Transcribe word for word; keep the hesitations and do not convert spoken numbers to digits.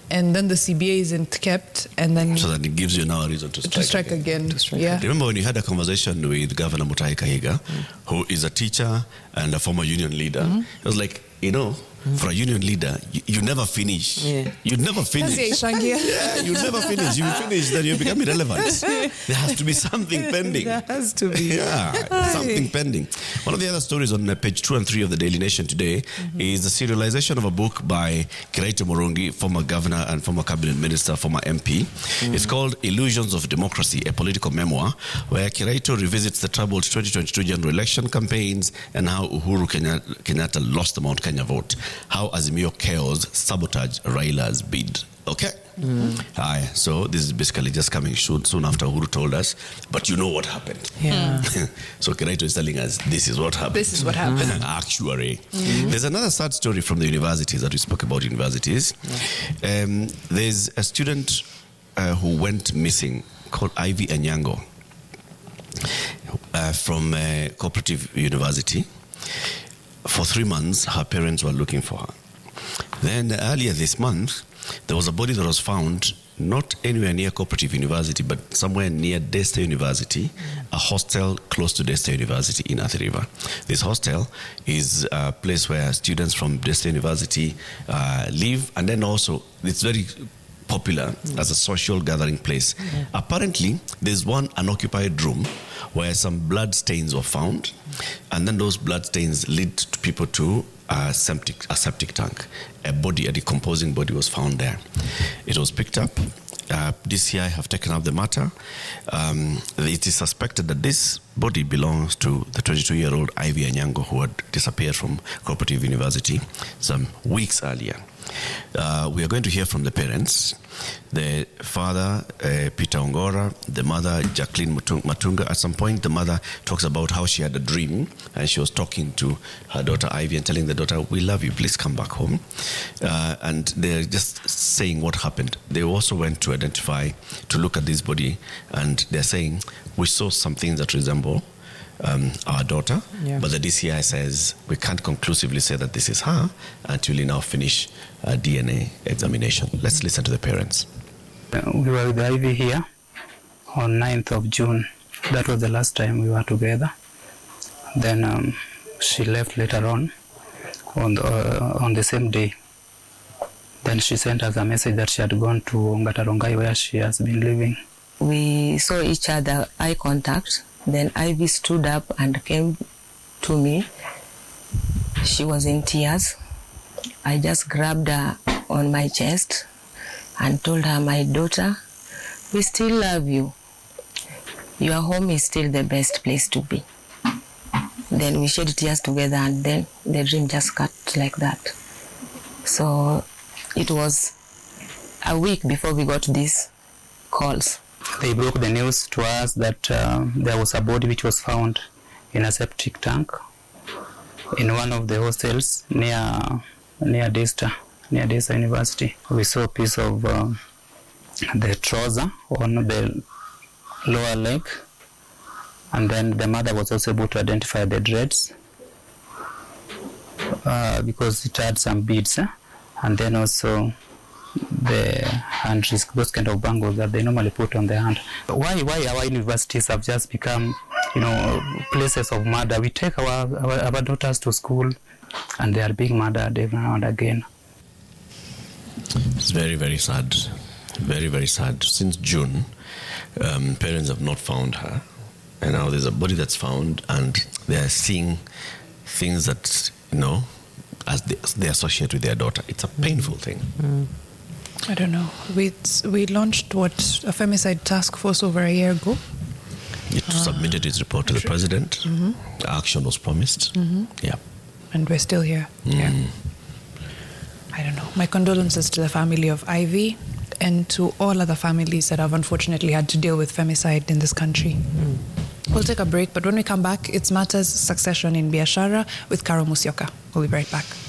and then the C B A isn't kept, and then so that it gives you now a reason to strike, to strike again. again. To strike yeah. again. Remember when you had a conversation with Governor Mutahi Kahiga, mm. who is a teacher and a former union leader? Mm-hmm. It was like, you know, mm. for a union leader, you, you never finish. Yeah. You never finish. yeah, you never finish. You finish, then you become irrelevant. There has to be something pending. There has to be. Yeah, something pending. One of the other stories on uh, page two and three of the Daily Nation today mm-hmm. is the serialization of a book by Kiraitu Murungi, former governor and former cabinet minister, former M P. Mm. It's called Illusions of Democracy, a political memoir, where Kiraitu revisits the troubled twenty twenty-two general election campaigns and how Uhuru Kenyatta lost the Mount Kenya vote. How Azimio chaos sabotaged Raila's bid. Okay? Mm. Aye, so this is basically just coming soon, soon after Uhuru told us, but you know what happened. Yeah. So Kiraitu is telling us, this is what happened. This is what happened. Actually. Mm. There's another sad story from the universities that we spoke about universities. Yeah. Um, there's a student uh, who went missing called Ivy Anyango uh, from uh, Cooperative University. For three months, her parents were looking for her. Then earlier this month, there was a body that was found not anywhere near Cooperative University, but somewhere near Daystar University, a hostel close to Daystar University in Athi River. This hostel is a place where students from Daystar University uh, live, and then also it's very popular mm. as a social gathering place. Mm. Apparently, there's one unoccupied room where some blood stains were found, mm. and then those blood stains lead to people to a septic, a septic tank. A body, a decomposing body was found there. It was picked up. Uh, D C I have taken up the matter. Um, it is suspected that this body belongs to the twenty-two-year-old Ivy Anyango, who had disappeared from Cooperative University some weeks earlier. Uh, we are going to hear from the parents. The father, uh, Peter Ongora, the mother, Jacqueline Matunga. At some point, the mother talks about how she had a dream, and she was talking to her daughter Ivy and telling the daughter, we love you, please come back home. Uh, and they're just saying what happened. They also went to identify, to look at this body, and they're saying, we saw some things that resemble Um, our daughter, yeah. but the D C I says we can't conclusively say that this is her until we now finish a D N A examination. Let's listen to the parents. We were with Ivy here on ninth of June. That was the last time we were together. Then um, she left later on, on the, uh, on the same day. Then she sent us a message that she had gone to Ngatarongai, where she has been living. We saw each other, eye contact. Then Ivy stood up and came to me. She was in tears. I just grabbed her on my chest and told her, my daughter, we still love you. Your home is still the best place to be. Then we shed tears together, and then the dream just cut like that. So it was a week before we got these calls. They broke the news to us that uh, there was a body which was found in a septic tank in one of the hostels near near Daystar, near Daystar University. We saw a piece of uh, the trouser on the lower leg, and then the mother was also able to identify the dreads uh, because it had some beads, eh? And then also the hand wrist, those kind of bangles that they normally put on the hand. Why why our universities have just become, you know, places of murder? We take our, our, our daughters to school and they are being murdered every now and again. It's very, very sad. Very, very sad. Since June, um, parents have not found her. And now there's a body that's found, and they're seeing things that, you know, as they, as they associate with their daughter. It's a painful thing. Mm. I don't know. We we launched what a femicide task force over a year ago. It uh, submitted its report to the president. Mm-hmm. Action was promised. Mm-hmm. Yeah, and we're still here. Mm. Yeah. I don't know. My condolences to the family of Ivy and to all other families that have unfortunately had to deal with femicide in this country. Mm. We'll take a break, but when we come back, it's Matters Succession in Biashara with Caro Musyoka. We'll be right back.